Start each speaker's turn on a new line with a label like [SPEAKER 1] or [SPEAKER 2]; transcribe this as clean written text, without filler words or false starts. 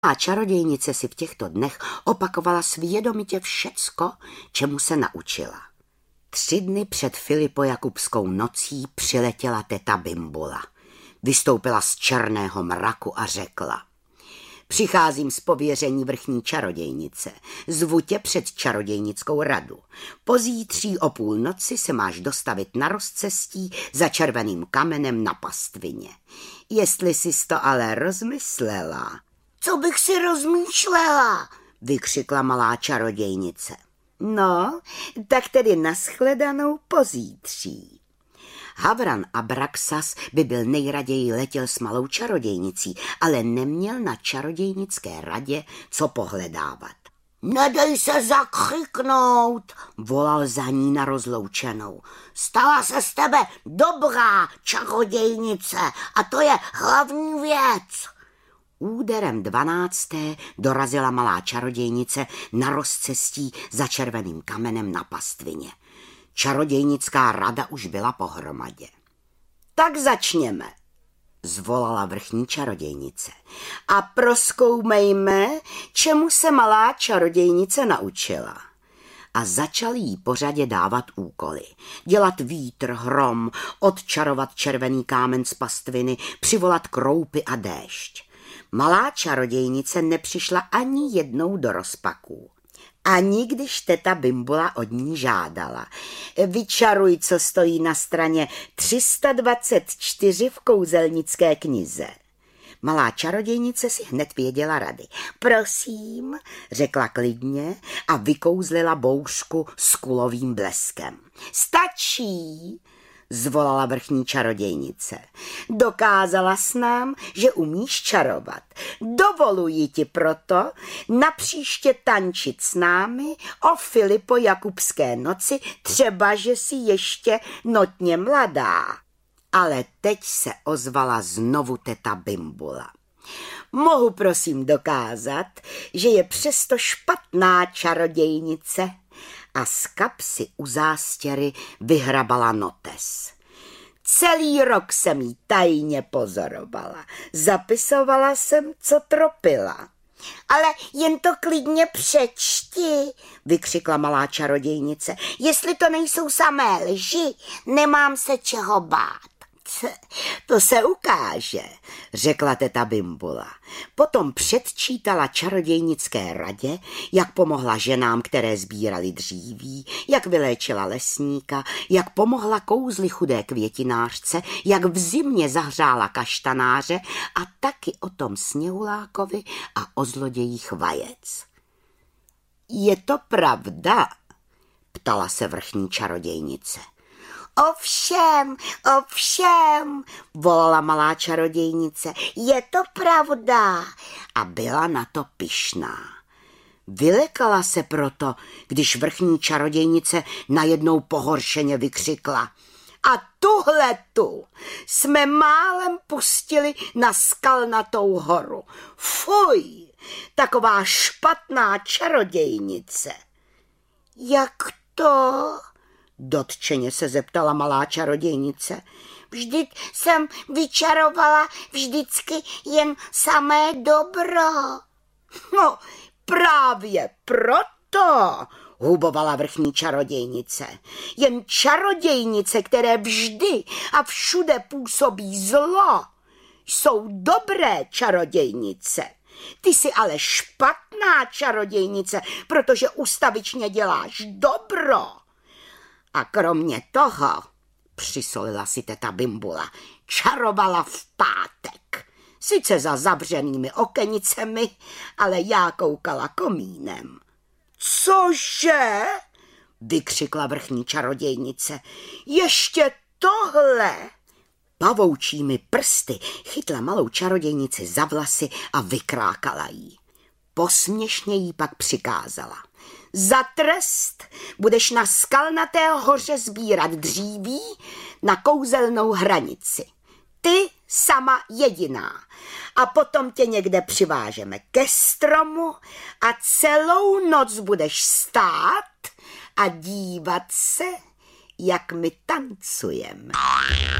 [SPEAKER 1] A čarodějnice si v těchto dnech opakovala svědomitě všecko, čemu se naučila. 3 dny před Filipojakubskou nocí přiletěla teta Bimbula. Vystoupila z černého mraku a řekla: Přicházím z pověření vrchní čarodějnice. Zvu tě před čarodějnickou radu. Pozítří o půlnoci se máš dostavit na rozcestí za červeným kamenem na pastvině. Jestli jsi to ale rozmyslela.
[SPEAKER 2] Co bych si rozmýšlela?
[SPEAKER 1] Vykřikla malá čarodějnice. No, tak tedy nashledanou pozítří. Havran Abraxas by byl nejraději letěl s malou čarodějnicí, ale neměl na čarodějnické radě co pohledávat.
[SPEAKER 2] Nedej se zakřiknout,
[SPEAKER 1] volal za ní na rozloučenou.
[SPEAKER 2] Stala se z tebe dobrá čarodějnice a to je hlavní věc.
[SPEAKER 1] Úderem 12. dorazila malá čarodějnice na rozcestí za červeným kamenem na pastvině. Čarodějnická rada už byla pohromadě. Tak začněme, zvolala vrchní čarodějnice. A prozkoumejme, čemu se malá čarodějnice naučila. A začali jí pořadě dávat úkoly. Dělat vítr, hrom, odčarovat červený kámen z pastviny, přivolat kroupy a déšť. Malá čarodějnice nepřišla ani jednou do rozpaků. Ani když teta Bimbula od ní žádala. Vyčaruj, co stojí na straně 324 v kouzelnické knize. Malá čarodějnice si hned věděla rady. Prosím, řekla klidně a vykouzlila bouřku s kulovým bleskem. Stačí, zvolala vrchní čarodějnice. Dokázala s nám, že umíš čarovat. Dovoluji ti proto napříště tančit s námi o Filipojakubské noci, třeba že jsi ještě notně mladá. Ale teď se ozvala znovu teta Bimbula. Mohu prosím dokázat, že je přesto špatná čarodějnice. A z kapsy u zástěry vyhrabala notes. Celý rok jsem jí tajně pozorovala. Zapisovala jsem, co tropila.
[SPEAKER 2] Ale jen to klidně přečti,
[SPEAKER 1] vykřikla malá čarodějnice.
[SPEAKER 2] Jestli to nejsou samé lži, nemám se čeho bát.
[SPEAKER 1] To se ukáže, řekla teta Bimbula. Potom předčítala čarodějnické radě, jak pomohla ženám, které sbírali dříví, jak vyléčila lesníka, jak pomohla kouzli chudé květinářce, jak v zimě zahřála kaštanáře a taky o tom Sněhulákovi a o zlodějích vajec. Je to pravda? Ptala se vrchní čarodějnice.
[SPEAKER 2] Ovšem,
[SPEAKER 1] volala malá čarodějnice,
[SPEAKER 2] je to pravda.
[SPEAKER 1] A byla na to pyšná. Vylekala se proto, když vrchní čarodějnice najednou pohoršeně vykřikla. A tuhletu jsme málem pustili na Skalnatou horu. Fuj, taková špatná čarodějnice.
[SPEAKER 2] Jak to?
[SPEAKER 1] Dotčeně se zeptala malá čarodějnice.
[SPEAKER 2] Vždyť jsem vyčarovala vždycky jen samé dobro.
[SPEAKER 1] No, právě proto, hubovala vrchní čarodějnice. Jen čarodějnice, které vždy a všude působí zlo, jsou dobré čarodějnice. Ty jsi ale špatná čarodějnice, protože ustavičně děláš dobro. A kromě toho, přisolila si teta Bimbula, čarovala v pátek. Sice za zavřenými okenicemi, ale já koukala komínem. Cože? Vykřikla vrchní čarodějnice. Ještě tohle? Pavoučími prsty chytla malou čarodějnici za vlasy a vykrákala jí. Posměšně jí pak přikázala. Za trest budeš na Skalnaté hoře sbírat dříví na kouzelnou hranici. Ty sama jediná. A potom tě někde přivážeme ke stromu a celou noc budeš stát a dívat se, jak my tancujeme.